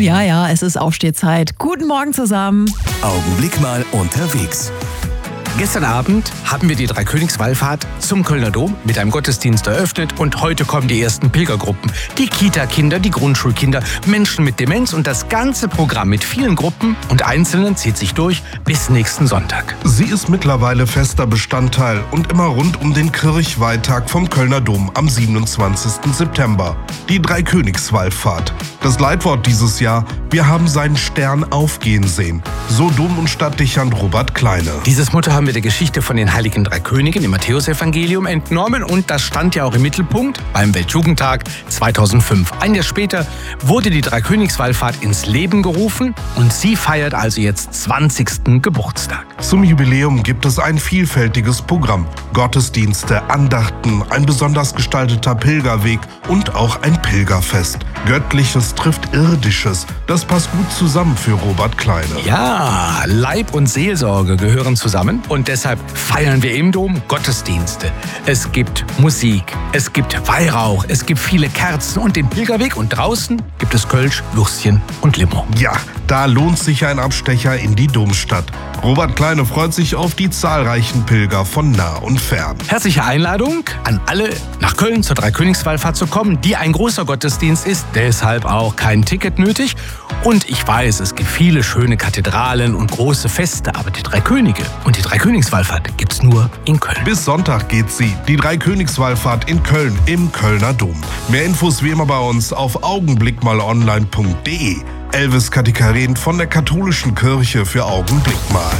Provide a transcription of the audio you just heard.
Ja, es ist Aufstehzeit. Guten Morgen zusammen. Augenblick mal unterwegs. Gestern Abend haben wir die Dreikönigswallfahrt zum Kölner Dom mit einem Gottesdienst eröffnet und heute kommen die ersten Pilgergruppen. Die Kita-Kinder, die Grundschulkinder, Menschen mit Demenz und das ganze Programm mit vielen Gruppen und Einzelnen zieht sich durch bis nächsten Sonntag. Sie ist mittlerweile fester Bestandteil und immer rund um den Kirchweihtag vom Kölner Dom am 27. September. Die Dreikönigswallfahrt. Das Leitwort dieses Jahr: Wir haben seinen Stern aufgehen sehen. So Dom- und Stadtdechant Robert Kleine. Dieses Motto haben wir der Geschichte von den Heiligen Drei Königen im Matthäusevangelium entnommen und das stand ja auch im Mittelpunkt beim Weltjugendtag 2005. Ein Jahr später wurde die Dreikönigswallfahrt ins Leben gerufen und sie feiert also jetzt 20. Geburtstag. Zum Jubiläum gibt es ein vielfältiges Programm. Gottesdienste, Andachten, ein besonders gestalteter Pilgerweg und auch ein Pilgerfest. Göttliches trifft Irdisches. Das passt gut zusammen für Robert Kleine. Ja, Leib und Seelsorge gehören zusammen und deshalb feiern wir im Dom Gottesdienste. Es gibt Musik, es gibt Weihrauch, es gibt viele Kerzen und den Pilgerweg und draußen gibt es Kölsch, Würstchen und Limo. Ja, da lohnt sich ein Abstecher in die Domstadt. Robert Kleine freut sich auf die zahlreichen Pilger von nah und fern. Herzliche Einladung an alle, nach Köln zur Dreikönigswallfahrt zu kommen, die ein großer Gottesdienst ist, deshalb auch kein Ticket nötig. Und ich weiß, es gibt viele schöne Kathedralen und große Feste, aber die Drei Könige und die Dreikönigswallfahrt gibt's nur in Köln. Bis Sonntag geht sie, die Dreikönigswallfahrt in Köln im Kölner Dom. Mehr Infos wie immer bei uns auf augenblickmalonline.de. Elvis Katikaren von der Katholischen Kirche für Augenblick mal.